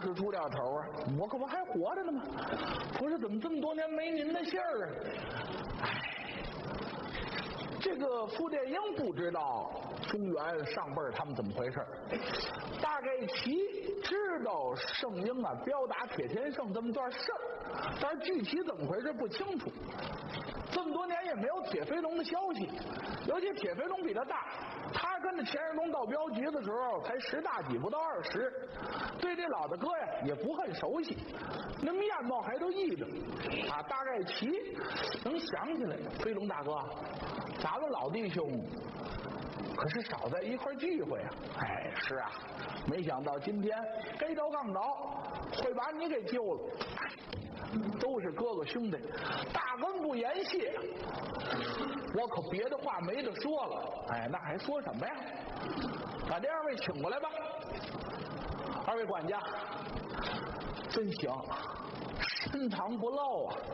是出点头啊？我可不还活着呢吗？不是，怎么这么多年没您的信儿啊？这个傅电英不知道中原上辈儿他们怎么回事，大概其知道圣婴啊彪打铁天圣这么段事儿，但是具体怎么回事不清楚。这么多年也没有铁飞龙的消息，尤其铁飞龙比他大，他跟着钱世龙到镖局的时候才10大几不到20，对这老大哥呀也不很熟悉，那面貌还都异着啊，大概其能想起来，飞龙大哥，咱们老弟兄可是少在一块聚会啊！哎，是啊，没想到今天该着杠着，会把你给救了。都是哥哥兄弟，大恩不言谢，我可别的话没得说了。哎，那还说什么呀？把这2位请过来吧。2位管家，真行，深藏不露啊！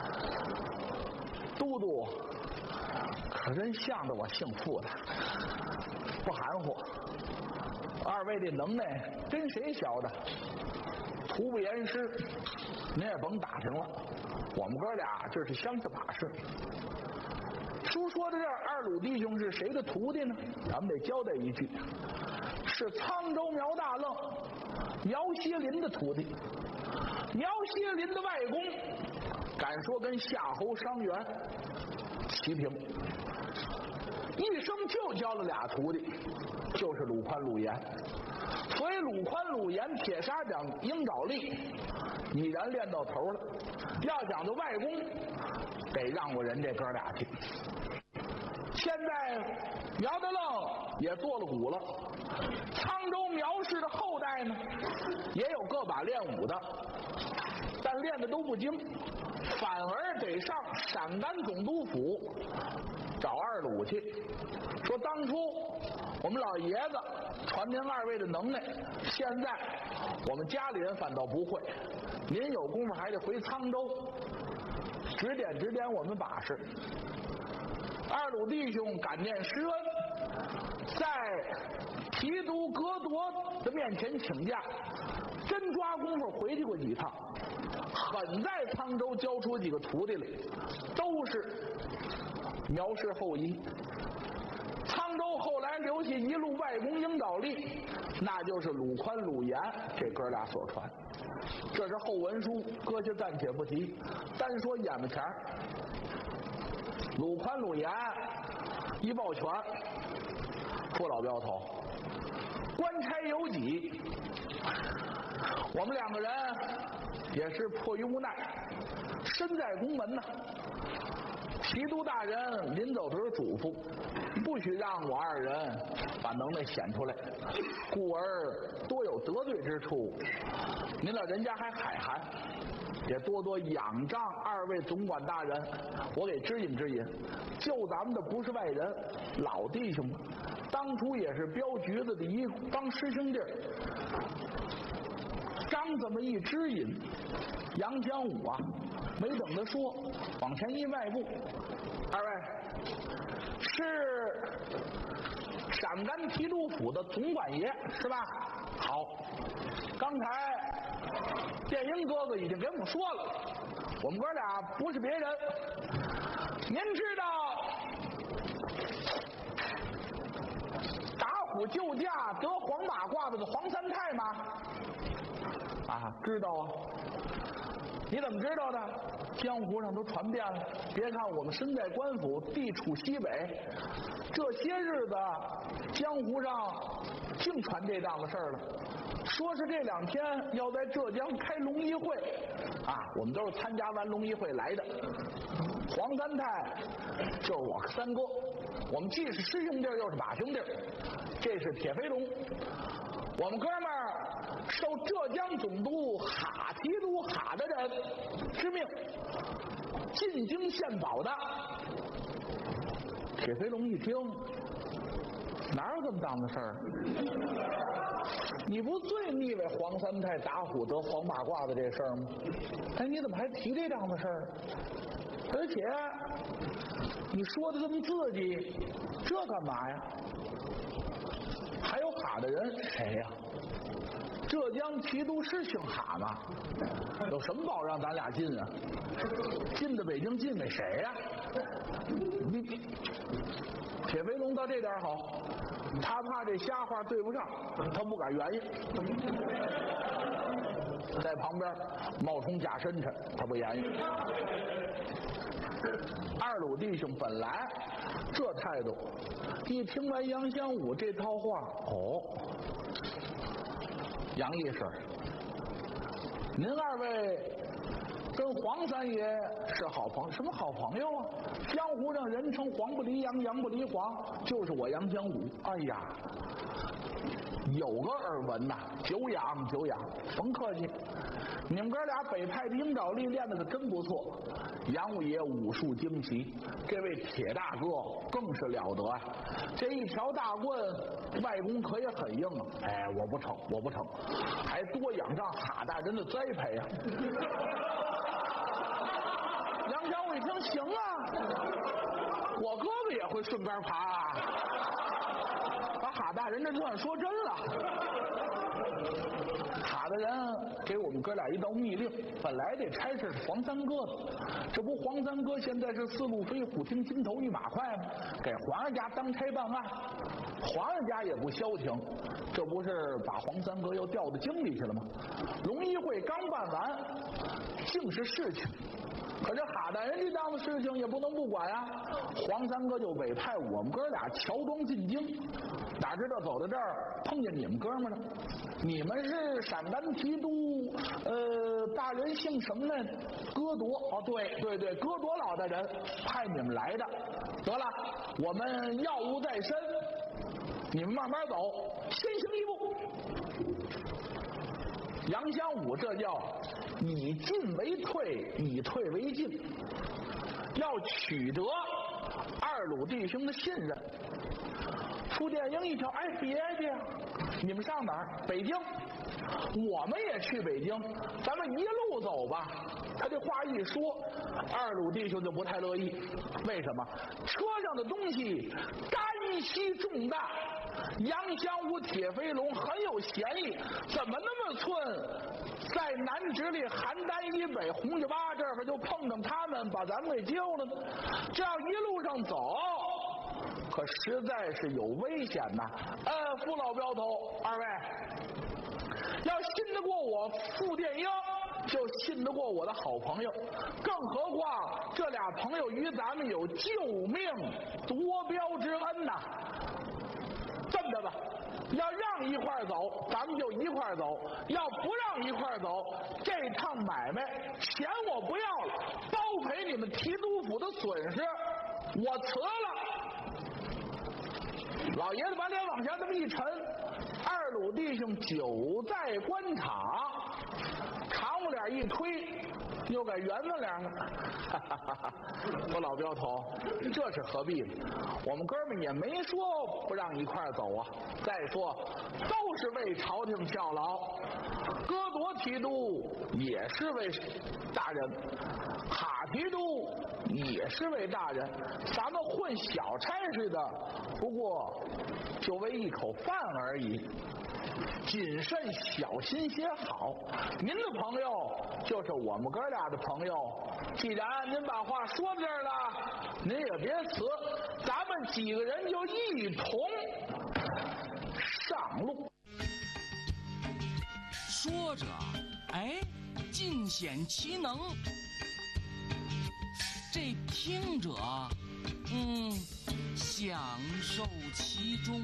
都督可真向着我姓傅的，不含糊。2位的能耐跟谁学的？徒不言师，您也甭打听了。我们哥俩这是相似把式。书说到这儿，2鲁弟兄是谁的徒弟呢？咱们得交代一句，是沧州苗大愣苗锡林的徒弟。苗锡林的外公，敢说跟夏侯伤员齐平，一生就教了俩徒弟，就是鲁宽、鲁严。所以鲁宽、鲁严铁砂掌鹰爪力已然练到头了。要讲究外公，得让过人这哥俩去。现在苗大愣也做了鼓了，沧州苗氏的后代呢，也有个把练武的，但练的都不精，反而得上陕甘总督府找2鲁去，说当初我们老爷子传您2位的能耐，现在我们家里人反倒不会，您有功夫还得回沧州指点指点我们把式。2鲁弟兄感念师恩，在提督阁铎的面前请假，真抓功夫回去过几趟，很在沧州教出几个徒弟来，都是苗氏后裔。沧州后来留下一路外公鹰爪力，那就是鲁宽、鲁严这哥俩所传。这是后文书，搁下暂且不提，单说眼巴前鲁宽、鲁严一抱拳，说老镖头，官差有己，我们2个人也是迫于无奈，身在宫门呐。提督大人临走的时候嘱咐，不许让我2人把能耐显出来，故而多有得罪之处。您老人家还海涵，也多多仰仗2位总管大人，我给指引指引。救咱们的不是外人，老弟兄们，当初也是镖局子的一帮师兄弟，刚这么一指引，杨江武啊，没等他说，往前一迈步：2位是陕甘提督府的总管爷是吧？好，刚才电英哥哥已经给我们说了，我们哥俩不是别人。您知道打虎救驾得黄马褂子的黄三太吗？啊，知道啊。你怎么知道的？江湖上都传遍了。别看我们身在官府，地处西北，这些日子江湖上净传这档子事儿了。说是这2天要在浙江开龙仪会啊，我们都是参加完龙仪会来的。黄三太就是我3哥，我们既是师兄弟又是把兄弟。这是铁飞龙，我们哥们儿受浙江总督哈提督哈的人之命进京献宝的。铁飞龙一听，哪有这么当的事儿？你不最腻歪黄三太打虎得黄马褂子这事儿吗？哎，你怎么还提这档子事儿？而且你说的这么刺激，这干嘛呀？还有哈的人谁呀？ 浙江提督是姓哈吗？有什么保让咱俩进啊？进的北京进给谁呀？你铁飞龙到这点好，他怕这瞎话对不上，他不改原因，在旁边冒充假深沉，他不言语。二鲁弟兄本来这态度，一听完杨香武这套话，哦，杨义士，您二位跟黄三爷是好朋友？什么好朋友啊？江湖上人称黄不离杨，杨不离黄，就是我杨香武。哎呀，有个耳闻呐，久仰久仰，甭客气。你们哥俩北派的鹰爪力练得可真不错，杨五爷武术精奇，这位铁大哥更是了得啊！这一条大棍，外功可也很硬啊！哎，我不成，我不成，还多仰仗哈大人的栽培啊！杨小武一听，行啊，我哥哥也会顺杆爬啊！把哈大人这算说真了。哈大人给我们哥俩一道密令，本来这差事是黄三哥的，这不黄三哥现在是四路飞虎厅金头玉马快吗？给皇上家当差办案，皇上家也不消停，这不是把黄三哥又调到京里去了吗？龙一会刚办完，竟是事情。可是哈大人这档子事情也不能不管啊！黄三哥就委派我们哥俩乔装进京，哪知道走到这儿碰见你们哥们了。你们是陕甘提督，大人姓什么呢？戈铎。哦，对对对，戈铎老大人派你们来的。得了，我们要务在身，你们慢慢走，先行一步。杨香武这叫以进为退，以退为进，要取得二鲁弟兄的信任。傅殿英一瞧，哎，别介，你们上哪儿？北京。我们也去北京，咱们一路走吧。他这话一说，二鲁弟兄就不太乐意。为什么？车上的东西干系重大，杨香武、铁飞龙很有嫌疑，怎么那么寸？在南直隶邯郸以北红家洼这儿就碰上他们，把咱们给救了呢。这样一路上走，可实在是有危险呐！傅老镖头，二位要信得过我傅殿英，就信得过我的好朋友，更何况这俩朋友与咱们有救命夺标之恩呐！这么着吧，要让一块走，咱们就一块走；要不让一块走，这趟买卖钱我不要了，包赔你们提督府的损失，我辞了。老爷子把脸往下这么一沉，二鲁弟兄久在官场，长不脸一推，又改圆子脸了。我老镖头，这是何必呢？我们哥们也没说不让一块走啊。再说，都是为朝廷效劳。戈铎提督也是为大人，哈提督也是为大人，咱们混小差事的，不过就为一口饭而已。谨慎小心些好。您的朋友就是我们哥俩的朋友，既然您把话说到这儿了，您也别辞，咱们几个人就一同上路。 说着，哎，尽显其能。这听者，享受其中。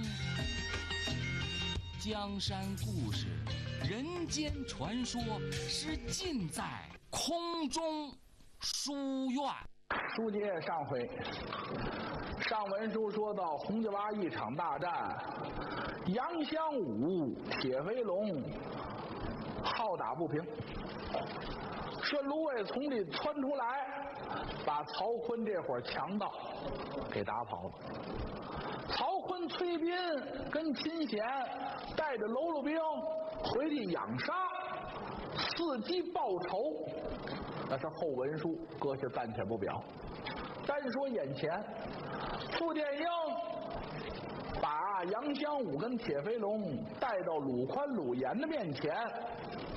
江山故事，人间传说，是尽在空中书院。 书接上回，上文书说到红家洼一场大战，杨香武、铁飞龙好打不平，顺芦苇丛里窜出来，把曹锟这伙强盗给打跑了。曹锟、崔斌跟秦显带着喽啰兵回去养杀，伺机报仇。那是后文书，搁下暂且不表。单说眼前，傅殿英把把杨香武跟铁飞龙带到鲁宽、鲁严的面前，